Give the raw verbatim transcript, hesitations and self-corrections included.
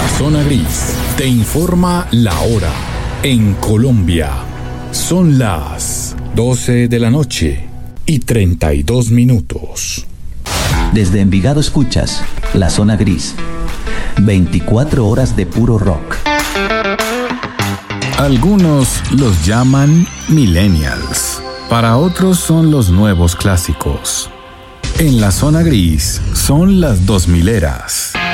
Zona Gris te informa la hora. En Colombia son las doce de la noche y treinta y dos minutos. Desde Envigado escuchas La Zona Gris. veinticuatro horas de puro rock. Algunos los llaman millennials. Para otros son los nuevos clásicos. En la Zona Gris son las dos mileras.